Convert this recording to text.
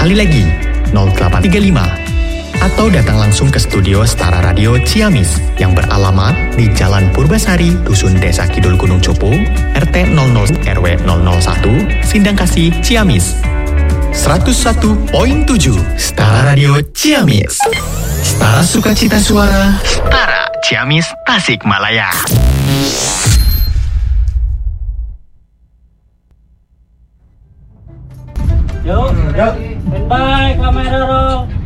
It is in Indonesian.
Sekali lagi, 0835. Atau datang langsung ke studio Setara Radio Ciamis yang beralamat di Jalan Purbasari, Dusun Desa Kidul Gunung Cupu, RT 00 RW 001, Sindangkasih, Ciamis. 101.7 Setara Radio Ciamis. Setara Sukacita Suara, Setara Ciamis Tasikmalaya. Yuk, standby kamera roll.